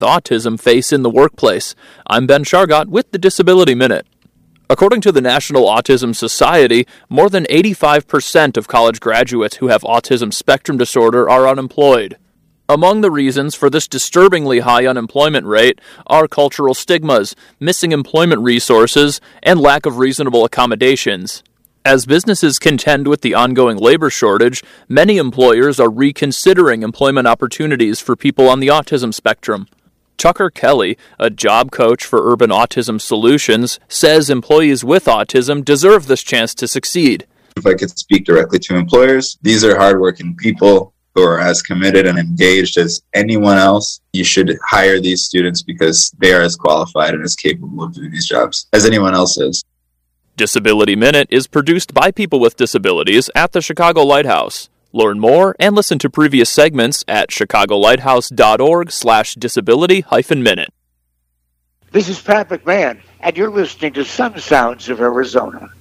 autism face in the workplace. I'm Ben Shargott with the Disability Minute. According to the National Autism Society, more than 85% of college graduates who have autism spectrum disorder are unemployed. Among the reasons for this disturbingly high unemployment rate are cultural stigmas, missing employment resources, and lack of reasonable accommodations. As businesses contend with the ongoing labor shortage, many employers are reconsidering employment opportunities for people on the autism spectrum. Tucker Kelly, a job coach for Urban Autism Solutions, says employees with autism deserve this chance to succeed. If I could speak directly to employers, these are hardworking people who are as committed and engaged as anyone else. You should hire these students because they are as qualified and as capable of doing these jobs as anyone else is. Disability Minute is produced by people with disabilities at the Chicago Lighthouse. Learn more and listen to previous segments at chicagolighthouse.org/disability-minute. This is Pat McMahon, and you're listening to Some Sounds of Arizona.